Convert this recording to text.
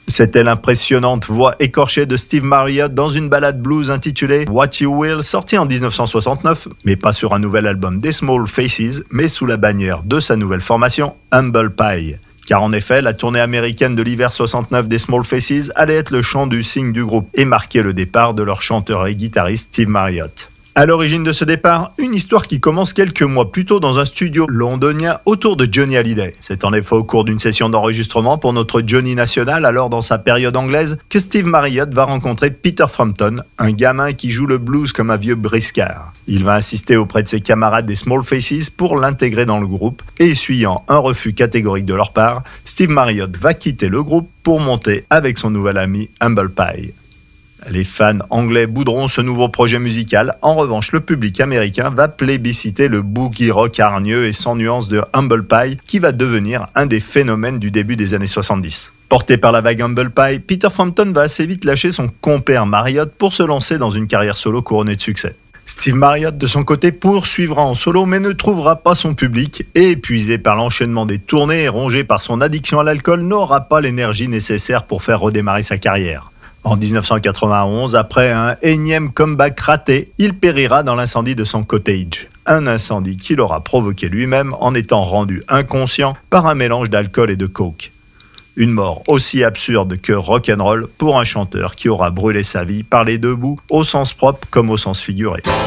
C'était l'impressionnante voix écorchée de Steve Marriott dans une ballade blues intitulée What You Will, sortie en 1969, mais pas sur un nouvel album des Small Faces, mais sous la bannière de sa nouvelle formation, Humble Pie. Car en effet, la tournée américaine de l'hiver 69 des Small Faces allait être le chant du signe du groupe et marquer le départ de leur chanteur et guitariste Steve Marriott. À l'origine de ce départ, une histoire qui commence quelques mois plus tôt dans un studio londonien autour de Johnny Hallyday. C'est en effet au cours d'une session d'enregistrement pour notre Johnny National, alors dans sa période anglaise, que Steve Marriott va rencontrer Peter Frampton, un gamin qui joue le blues comme un vieux briscard. Il va insister auprès de ses camarades des Small Faces pour l'intégrer dans le groupe et essuyant un refus catégorique de leur part, Steve Marriott va quitter le groupe pour monter avec son nouvel ami Humble Pie. Les fans anglais bouderont ce nouveau projet musical. En revanche, le public américain va plébisciter le boogie rock hargneux et sans nuance de Humble Pie, qui va devenir un des phénomènes du début des années 70. Porté par la vague Humble Pie, Peter Frampton va assez vite lâcher son compère Marriott pour se lancer dans une carrière solo couronnée de succès. Steve Marriott, de son côté, poursuivra en solo, mais ne trouvera pas son public et, épuisé par l'enchaînement des tournées et rongé par son addiction à l'alcool, n'aura pas l'énergie nécessaire pour faire redémarrer sa carrière. En 1991, après un énième comeback raté, il périra dans l'incendie de son cottage. Un incendie qu'il aura provoqué lui-même en étant rendu inconscient par un mélange d'alcool et de coke. Une mort aussi absurde que rock'n'roll pour un chanteur qui aura brûlé sa vie par les deux bouts, au sens propre comme au sens figuré.